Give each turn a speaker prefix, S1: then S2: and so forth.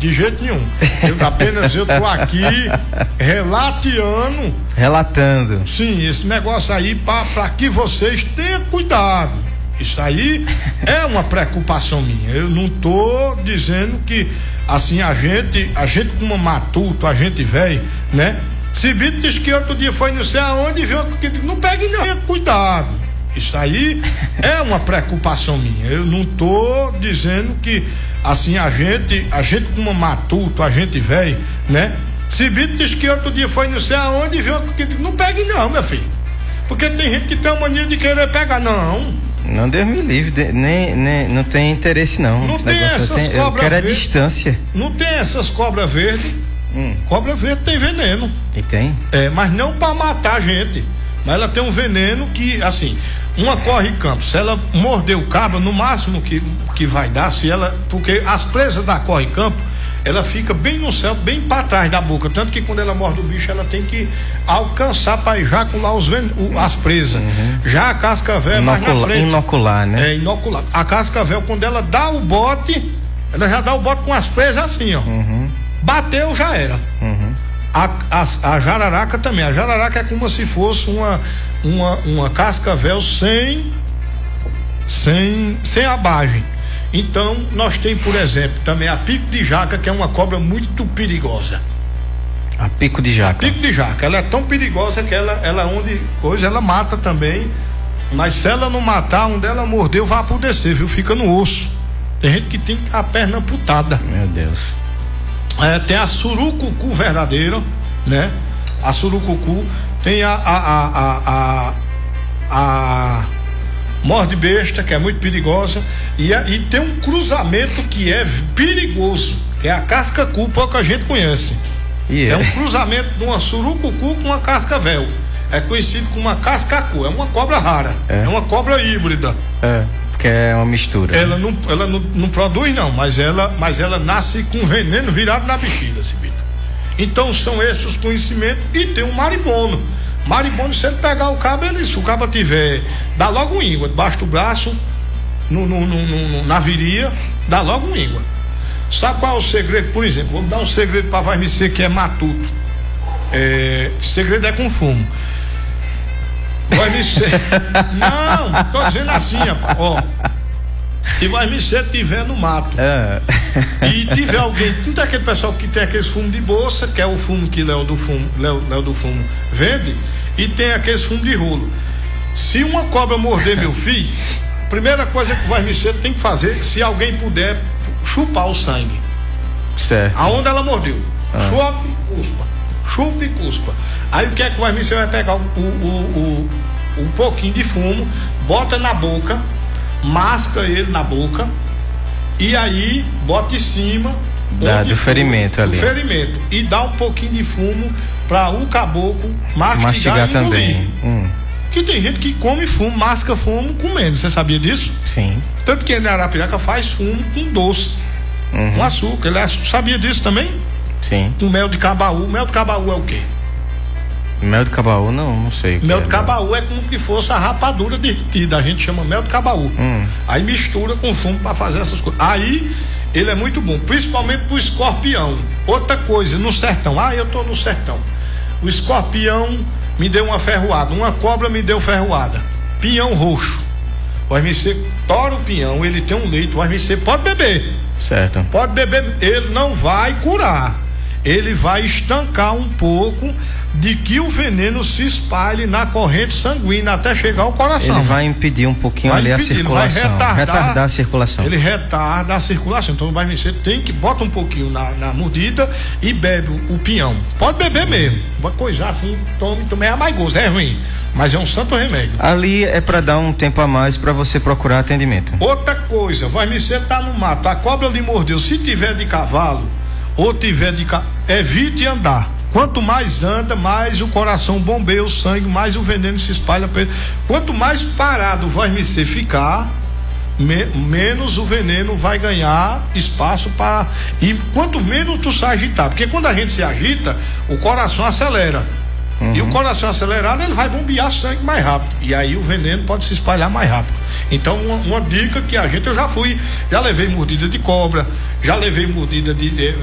S1: de jeito nenhum. Eu tô aqui relatando. Sim, esse negócio aí para que vocês tenham cuidado. Isso aí é uma preocupação minha. Eu não tô dizendo que assim a gente como matuto, a gente velho, né? Se Vitor diz que outro dia foi não sei aonde e viu que não pegue não, tenha cuidado. Isso aí é uma preocupação minha. Eu não tô dizendo que assim a gente como matuto, a gente velho, né? Se Vitor diz que outro dia foi não sei aonde e viu que não pegue não, meu filho. Porque tem gente que tem a mania de querer pegar,
S2: Não, Deus me livre, nem não tem interesse não.
S1: Não tem essas cobras verdes.
S2: Eu quero a distância.
S1: Não tem essas cobras verdes. Cobra verde tem veneno.
S2: E tem?
S1: Mas não para matar a gente. Mas ela tem um veneno que, assim, uma corre-campo, se ela morder o cabo, no máximo que vai dar, porque as presas da corre-campo, ela fica bem no céu, bem para trás da boca, tanto que quando ela morde o bicho, ela tem que alcançar para ejacular as presas. Já a cascavel mais na frente.
S2: Inocular, né?
S1: Inocular. A cascavel, quando ela dá o bote, ela já dá o bote com as presas assim, ó. Bateu, já era. A jararaca também. A jararaca é como se fosse uma cascavel sem abagem. Então, nós temos, por exemplo, também a pico de jaca, que é uma cobra muito perigosa.
S2: A pico de jaca?
S1: A pico de jaca. Ela é tão perigosa que ela mata também. Mas se ela não matar, onde ela mordeu, vai apodrecer, viu? Fica no osso. Tem gente que tem a perna amputada.
S2: Meu Deus.
S1: Tem a surucucu verdadeira, né? A surucucu. Tem a morde besta, que é muito perigosa. E tem um cruzamento que é perigoso, que é a cascacu, pouca gente conhece. É um cruzamento de uma surucucu com uma cascavel. É conhecido como uma cascacu. É uma cobra rara. É uma cobra híbrida.
S2: Porque é uma mistura.
S1: Ela não produz não, mas ela nasce com veneno virado na bexiga, Cibito. Então são esses os conhecimentos. E tem um marimbono. Marimbono, se ele pegar o cabo, se o cabo tiver, dá logo um íngua debaixo do braço, na viria, dá logo um íngua. Sabe qual é o segredo? Por exemplo, vamos dar um segredo para vai me ser que é matuto. Segredo é com fumo. Vai me ser. Não, tô dizendo assim, ó. Se vai me ser tiver no mato e tiver alguém, não tem aquele pessoal que tem aqueles fumos de bolsa, que é o fumo que Léo do Fumo vende, e tem aqueles fumos de rolo. Se uma cobra morder meu filho, a primeira coisa que vai me ser tem que fazer, se alguém puder, chupar o sangue.
S2: Certo.
S1: Aonde ela mordeu. Chupa e cuspa. Aí o que é que vai me ser? Vai pegar um pouquinho de fumo, bota na boca, masca ele na boca e aí bota em cima
S2: do ferimento ali.
S1: Ferimento, e dá um pouquinho de fumo para o caboclo
S2: mastigar também.
S1: Que tem gente que come fumo, masca fumo comendo. Você sabia disso?
S2: Sim.
S1: Tanto que na Arapiraca faz fumo com doce, com açúcar. Sabia disso também?
S2: Sim.
S1: Com mel de cabaú. Mel de cabaú é o quê?
S2: Mel de cabaú não sei.
S1: Mel de cabaú é como que fosse a rapadura derretida. A gente chama mel de cabaú. Aí mistura com fumo para fazer essas coisas. Aí ele é muito bom, principalmente pro escorpião. Outra coisa, no sertão. Eu tô no sertão. O escorpião me deu uma ferroada. Uma cobra me deu ferroada. Pinhão roxo. O RMC tora o pinhão, ele tem um leite. O RMC pode beber.
S2: Certo.
S1: Pode beber. Ele não vai curar. Ele vai estancar um pouco de que o veneno se espalhe na corrente sanguínea até chegar ao coração.
S2: Ele vai impedir um pouquinho a circulação. Vai retardar a circulação.
S1: Ele retarda a circulação. Então vai vencer, bota um pouquinho na mordida e bebe o pinhão. Pode beber mesmo. Vai coisar assim, tome é mais gosto, é ruim. Mas é um santo remédio.
S2: Ali é para dar um tempo a mais para você procurar atendimento.
S1: Outra coisa, vai vencer, tá no mato, a cobra lhe mordeu. Se tiver de cavalo ou tiver evite andar. Quanto mais anda, mais o coração bombeia o sangue, mais o veneno se espalha para ele. Quanto mais parado vai você ficar, menos o veneno vai ganhar espaço para. E quanto menos tu se agitar, porque quando a gente se agita, o coração acelera. E o coração acelerado, ele vai bombear sangue mais rápido. E aí o veneno pode se espalhar mais rápido. Então, uma dica que eu já levei mordida de cobra, já levei mordida